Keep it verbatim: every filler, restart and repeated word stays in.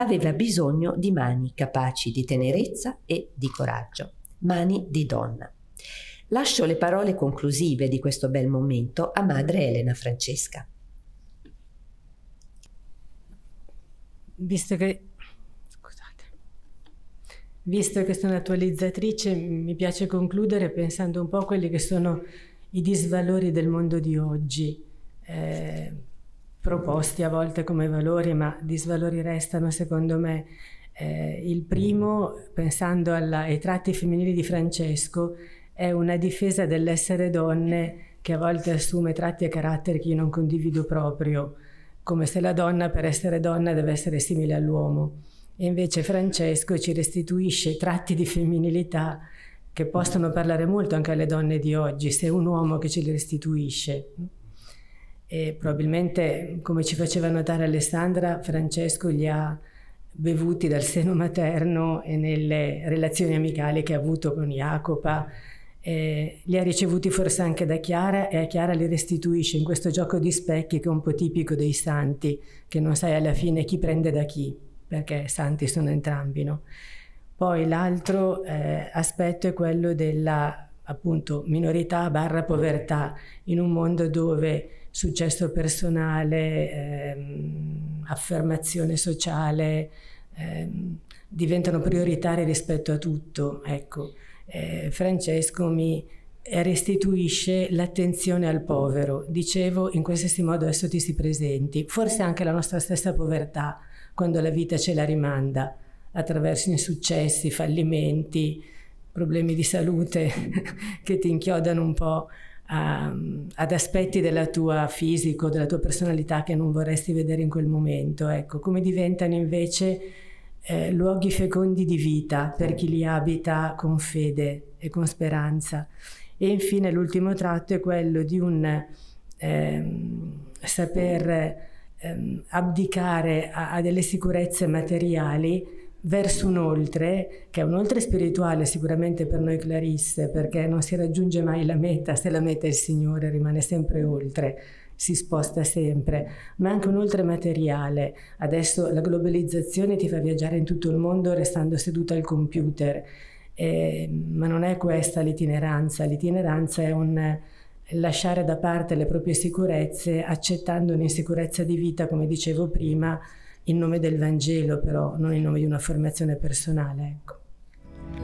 aveva bisogno di mani capaci di tenerezza e di coraggio, mani di donna. Lascio le parole conclusive di questo bel momento a madre Elena Francesca. Visto che, scusate, visto che sono attualizzatrice, mi piace concludere pensando un po' a quelli che sono i disvalori del mondo di oggi, eh, proposti a volte come valori, ma disvalori restano secondo me. Eh, il primo, pensando alla, ai tratti femminili di Francesco, è una difesa dell'essere donne che a volte assume tratti e caratteri che io non condivido proprio, come se la donna per essere donna deve essere simile all'uomo. E invece Francesco ci restituisce tratti di femminilità che possono parlare molto anche alle donne di oggi, se è un uomo che ce li restituisce. E probabilmente, come ci faceva notare Alessandra, Francesco li ha bevuti dal seno materno e nelle relazioni amicali che ha avuto con Jacopa, eh, li ha ricevuti forse anche da Chiara, e a Chiara li restituisce in questo gioco di specchi che è un po' tipico dei santi, che non sai alla fine chi prende da chi, perché santi sono entrambi, no? Poi l'altro eh, aspetto è quello della, appunto, minorità barra povertà in un mondo dove successo personale, ehm, affermazione sociale ehm, diventano prioritari rispetto a tutto. Ecco, eh, Francesco mi restituisce l'attenzione al povero. Dicevo, in qualsiasi modo esso ti si presenti, forse anche la nostra stessa povertà, quando la vita ce la rimanda, attraverso insuccessi, fallimenti, problemi di salute che ti inchiodano un po' a, ad aspetti della tua fisico, della tua personalità che non vorresti vedere in quel momento. Ecco, come diventano invece eh, luoghi fecondi di vita per chi li abita con fede e con speranza. E infine l'ultimo tratto è quello di un ehm, saper ehm, abdicare a, a delle sicurezze materiali verso un oltre, che è un oltre spirituale sicuramente per noi clarisse, perché non si raggiunge mai la meta, se la meta è il Signore rimane sempre oltre, si sposta sempre, ma anche un oltre materiale. Adesso la globalizzazione ti fa viaggiare in tutto il mondo restando seduta al computer, eh, ma non è questa l'itineranza. L'itineranza è un lasciare da parte le proprie sicurezze, accettando un'insicurezza di vita, come dicevo prima, in nome del Vangelo, però non in nome di una formazione personale, ecco.